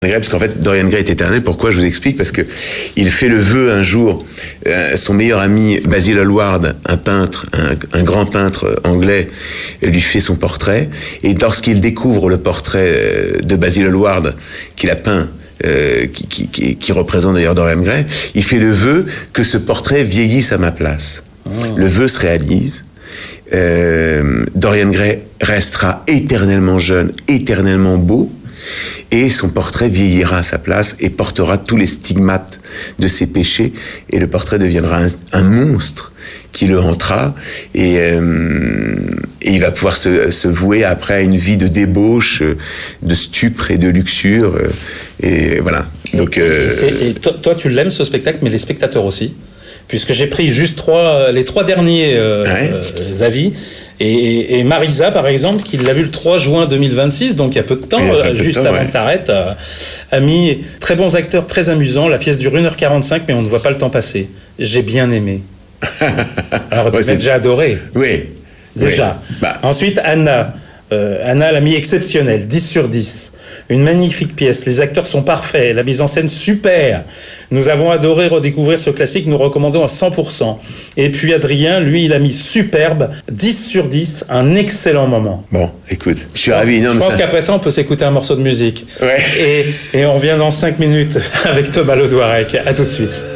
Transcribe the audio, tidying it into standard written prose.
Parce qu'en fait, Dorian Gray est éternel. Pourquoi? Je vous explique. Parce que il fait le vœu un jour, son meilleur ami Basil Hallward, un peintre, un grand peintre anglais, lui fait son portrait. Et lorsqu'il découvre le portrait de Basil Hallward qu'il a peint, qui représente d'ailleurs Dorian Gray, il fait le vœu que ce portrait vieillisse à ma place. Le vœu se réalise. Dorian Gray restera éternellement jeune, éternellement beau. Et son portrait vieillira à sa place et portera tous les stigmates de ses péchés. Et le portrait deviendra un monstre qui le hantera. Et il va pouvoir se vouer après à une vie de débauche, de stupre et de luxure. Et voilà. Donc, et toi, tu l'aimes ce spectacle, mais les spectateurs aussi. Puisque j'ai pris juste les trois derniers avis. Et Marisa, par exemple, qui l'a vu le 3 juin 2026, donc il y a peu de temps, juste avant que t'arrêtes, a mis très bons acteurs, très amusants. La pièce dure 1h45, mais on ne voit pas le temps passer. J'ai bien aimé. Alors, peut-être j'ai adoré. Oui. Déjà. Oui. Ensuite, Anna l'a mis exceptionnel, 10 sur 10. Une magnifique pièce, les acteurs sont parfaits, la mise en scène super. Nous avons adoré redécouvrir ce classique, nous recommandons à 100%. Et puis Adrien, lui, il a mis superbe, 10 sur 10, un excellent moment. Bon, écoute, je suis ravi. Je pense qu'après ça, on peut s'écouter un morceau de musique. Ouais. Et on revient dans 5 minutes avec Thomas Lodouarec. À tout de suite.